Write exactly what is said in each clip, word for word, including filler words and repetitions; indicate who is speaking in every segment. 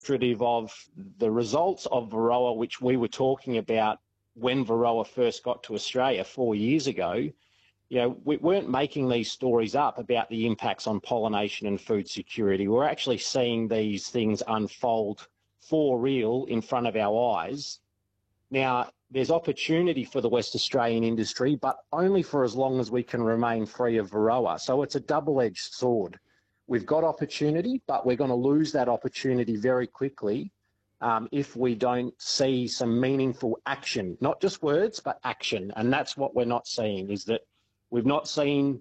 Speaker 1: illustrative of the results of Varroa, which we were talking about when Varroa first got to Australia four years ago. You know, we weren't making these stories up about the impacts on pollination and food security. We're actually seeing these things unfold for real in front of our eyes. Now, there's opportunity for the West Australian industry, but only for as long as we can remain free of Varroa. So it's a double-edged sword. We've got opportunity, but we're going to lose that opportunity very quickly um, if we don't see some meaningful action, not just words, but action. And that's what we're not seeing, is that we've not seen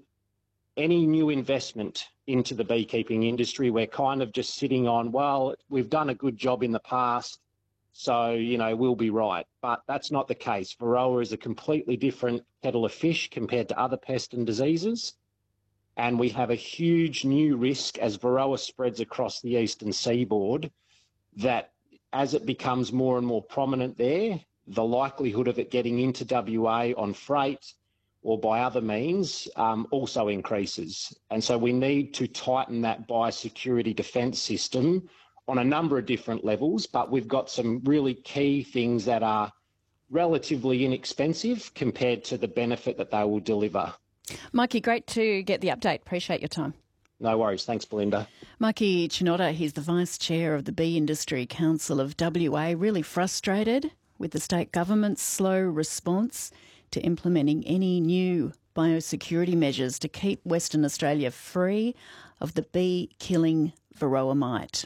Speaker 1: any new investment into the beekeeping industry. We're kind of just sitting on, well, we've done a good job in the past, so, you know, we'll be right. But that's not the case. Varroa is a completely different kettle of fish compared to other pests and diseases. And we have a huge new risk as Varroa spreads across the eastern seaboard, that as it becomes more and more prominent there, the likelihood of it getting into W A on freight or by other means um, also increases. And so we need to tighten that biosecurity defence system on a number of different levels, but we've got some really key things that are relatively inexpensive compared to the benefit that they will deliver.
Speaker 2: Mikey, great to get the update. Appreciate your time.
Speaker 1: No worries. Thanks, Belinda.
Speaker 2: Mikey Chinotta, he's the Vice Chair of the Bee Industry Council of W A, really frustrated with the state government's slow response to implementing any new biosecurity measures to keep Western Australia free of the bee-killing Varroa mite.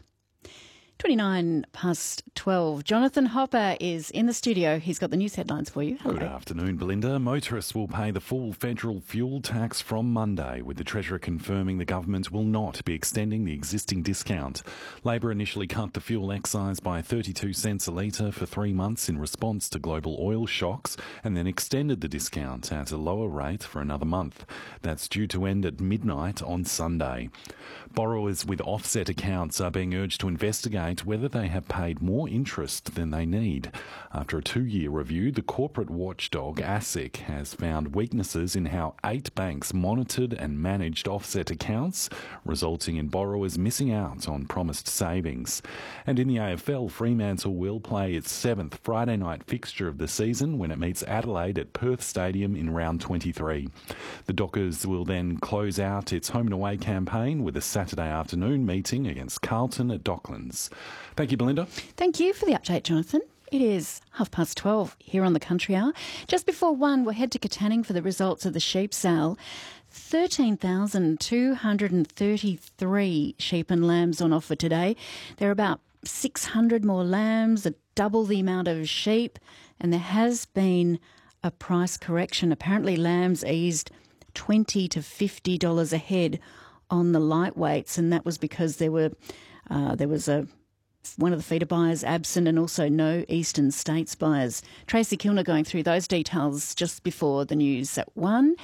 Speaker 2: twenty-nine past twelve. Jonathan Hopper is in the studio. He's got the news headlines for you. Hello.
Speaker 3: Good afternoon, Belinda. Motorists will pay the full federal fuel tax from Monday, with the Treasurer confirming the government will not be extending the existing discount. Labor initially cut the fuel excise by thirty-two cents a litre for three months in response to global oil shocks, and then extended the discount at a lower rate for another month. That's due to end at midnight on Sunday. Borrowers with offset accounts are being urged to investigate whether they have paid more interest than they need. After a two-year review, the corporate watchdog ASIC has found weaknesses in how eight banks monitored and managed offset accounts, resulting in borrowers missing out on promised savings. And in the A F L, Fremantle will play its seventh Friday night fixture of the season when it meets Adelaide at Perth Stadium in round twenty-three. The Dockers will then close out its home and away campaign with a Saturday afternoon meeting against Carlton at Docklands. Thank you, Belinda.
Speaker 2: Thank you for the update, Jonathan. It is half past twelve here on the Country Hour. Just before one, we'll head to Katanning for the results of the sheep sale. thirteen thousand two hundred thirty-three sheep and lambs on offer today. There are about six hundred more lambs, double the amount of sheep, and there has been a price correction. Apparently lambs eased twenty to fifty dollars a head on the lightweights, and that was because there were uh, there was a one of the feeder buyers absent and also no eastern states buyers. Tracy Kilner going through those details just before the news at one.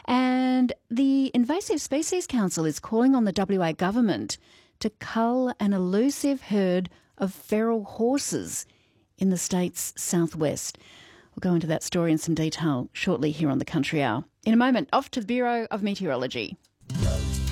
Speaker 2: And the Invasive Species Council is calling on the W A government to cull an elusive herd of feral horses in the state's southwest. We'll go into that story in some detail shortly here on the Country Hour. In a moment, off to the Bureau of Meteorology.